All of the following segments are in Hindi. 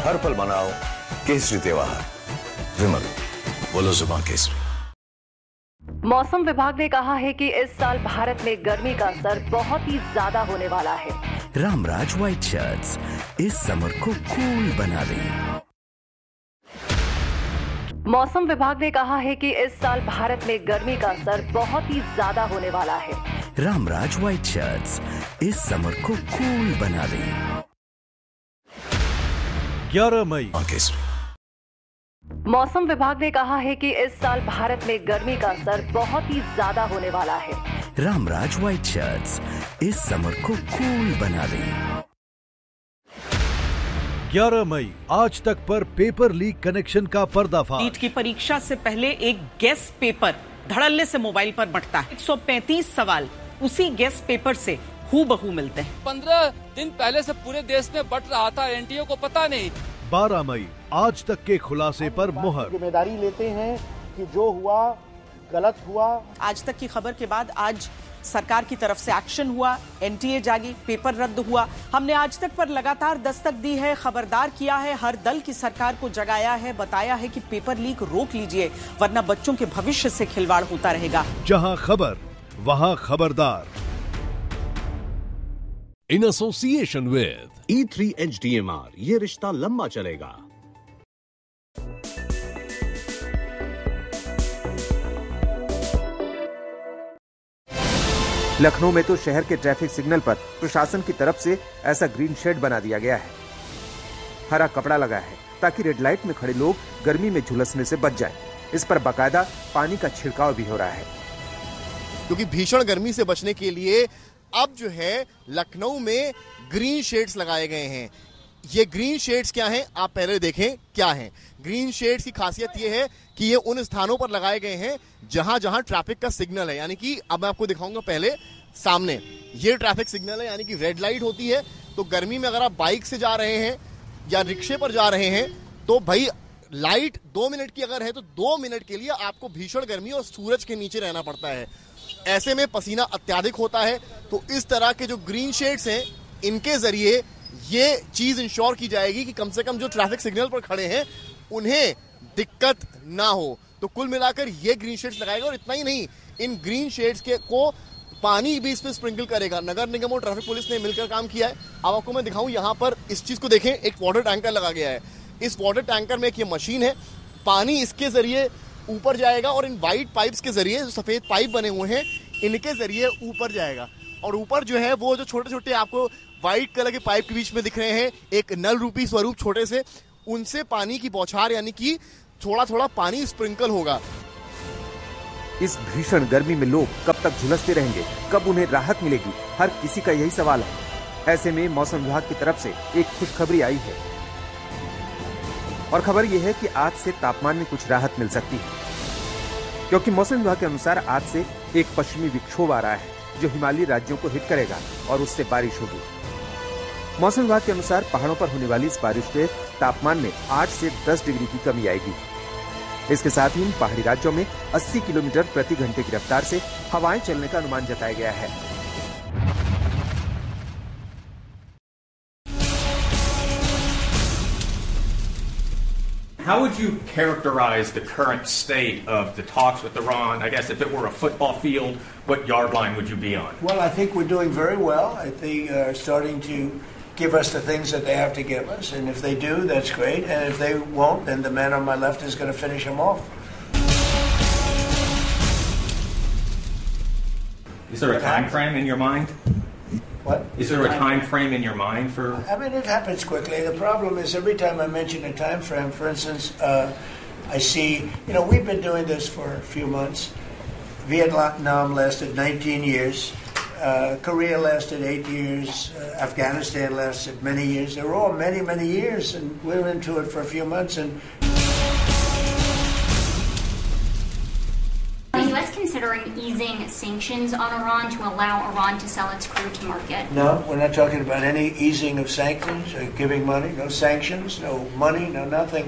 हर पल मनाओ केसरी त्योहार। विमल, बोलो जुबान केसरी। मौसम विभाग ने कहा है कि इस साल भारत में गर्मी का असर बहुत ही ज्यादा होने वाला है। रामराज व्हाइट शर्ट्स इस समर को कूल बना दें। मौसम विभाग ने कहा है कि इस साल भारत में गर्मी का असर बहुत ही ज्यादा होने वाला है। रामराज व्हाइट शर्ट्स इस समर को कूल बना दें। 11 मई। मौसम विभाग ने कहा है कि इस साल भारत में गर्मी का असर बहुत ही ज्यादा होने वाला है। रामराज व्हाइट शर्ट्स इस समर को कूल बना दें। 11 मई आज तक पर पेपर लीक कनेक्शन का पर्दाफाश। नीट की परीक्षा से पहले एक गेस्ट पेपर धड़ल्ले से मोबाइल पर बंटता है। 135 सवाल उसी गेस्ट पेपर से हूबहू मिलते हैं। 15 दिन पहले से पूरे देश में बंट रहा था, एनटीए को पता नहीं। 12 मई आज तक के खुलासे पर मुहर। जिम्मेदारी लेते हैं कि जो हुआ गलत हुआ। आज तक की खबर के बाद आज सरकार की तरफ से एक्शन हुआ, एनटीए जागी, पेपर रद्द हुआ। हमने आज तक पर लगातार दस्तक दी है, खबरदार किया है, हर दल की सरकार को जगाया है, बताया है कि पेपर लीक रोक लीजिए वरना बच्चों के भविष्य से खिलवाड़ होता रहेगा। जहां खबर वहां खबरदार। In association with E3 HDMR, ये रिश्ता लंबा चलेगा। लखनऊ में तो शहर के ट्रैफिक सिग्नल पर प्रशासन की तरफ से ऐसा ग्रीन शेड बना दिया गया है। हरा कपड़ा लगा है ताकि रेड लाइट में खड़े लोग गर्मी में झुलसने से बच जाएं। इस पर बाकायदा पानी का छिड़काव भी हो रहा है। क्योंकि भीषण गर्मी से बचने के लिए अब जो है लखनऊ में ग्रीन शेड्स लगाए गए हैं। ये ग्रीन शेड्स क्या हैं, आप पहले देखें क्या हैं। ग्रीन शेड्स की खासियत ये है कि ये उन स्थानों पर लगाए गए हैं जहां जहां ट्रैफिक का सिग्नल है। यानी कि अब मैं आपको दिखाऊंगा पहले सामने, ये ट्रैफिक सिग्नल है, यानी कि रेड लाइट होती है। तो गर्मी में अगर आप बाइक से जा रहे हैं या रिक्शे पर जा रहे हैं तो भाई लाइट 2 मिनट की अगर है तो 2 मिनट के लिए आपको भीषण गर्मी और सूरज के नीचे रहना पड़ता है। ऐसे में पसीना अत्याधिक होता है। तो इस तरह के जो ग्रीन शेड्स हैं इनके जरिए ये चीज इंश्योर की जाएगी कि कम से कम जो ट्रैफिक सिग्नल पर खड़े हैं उन्हें दिक्कत ना हो। तो कुल मिलाकर ये ग्रीन शेड्स लगाएगा। और इतना ही नहीं, इन ग्रीन शेड्स के को पानी भी इस पे स्प्रिंकल करेगा। नगर निगम और ट्रैफिक पुलिस ने मिलकर काम किया है। अब आपको मैं दिखाऊं, यहाँ पर इस चीज को देखें, एक वाटर टैंकर लगा गया है। इस वाटर टैंकर में एक ये मशीन है, पानी इसके जरिए ऊपर जाएगा और इन वाइट पाइप्स के जरिए, जो सफेद पाइप बने हुए हैं, इनके जरिए ऊपर जाएगा। और ऊपर जो है वो जो छोटे छोटे आपको व्हाइट कलर के पाइप के बीच में दिख रहे हैं, एक नल रूपी स्वरूप छोटे से, उनसे पानी की बौछार यानी कि थोड़ा थोड़ा पानी स्प्रिंकल होगा। इस भीषण गर्मी में लोग कब तक झुलसते रहेंगे, कब उन्हें राहत मिलेगी, हर किसी का यही सवाल है। ऐसे में मौसम विभाग की तरफ से एक खुशखबरी आई है और खबर यह है कि आज से तापमान में कुछ राहत मिल सकती है, क्योंकि मौसम विभाग के अनुसार आज से एक पश्चिमी विक्षोभ आ रहा है जो हिमालयी राज्यों को हिट करेगा और उससे बारिश होगी। मौसम विभाग के अनुसार पहाड़ों पर होने वाली इस बारिश से तापमान में 8 से 10 डिग्री की कमी आएगी। इसके साथ ही इन पहाड़ी राज्यों में 80 किलोमीटर प्रति घंटे की रफ्तार से हवाएं चलने का अनुमान जताया गया है। How would you characterize the current state of the talks with Iran? I guess if it were a football field, what yard line would you be on? Well, I think we're doing very well. I think they're starting to give us the things that they have to give us. And if they do, that's great. And if they won't, then the man on my left is going to finish him off. Is there a time frame in your mind? What? Is there a time frame in your mind for? I mean, it happens quickly. The problem is every time I mention a time frame, for instance, I see, we've been doing this for a few months. Vietnam lasted 19 years. Korea lasted 8 years. Afghanistan lasted many years. They were all many, many years, and we're into it for a few months. And is the U.S. considering easing sanctions on Iran to allow Iran to sell its crude to market? No, we're not talking about any easing of sanctions or giving money. No sanctions, no money, no nothing.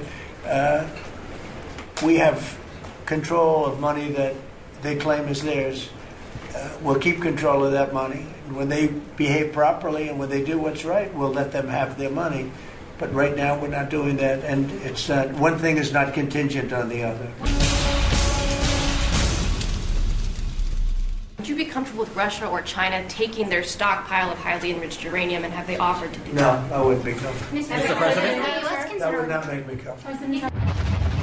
We have control of money that they claim is theirs. We'll keep control of that money. When they behave properly and when they do what's right, we'll let them have their money. But right now, we're not doing that, and it's not, one thing is not contingent on the other. Would you be comfortable with Russia or China taking their stockpile of highly enriched uranium, and have they offered to do No, that? I wouldn't be comfortable. Mr. President, That would not make me comfortable.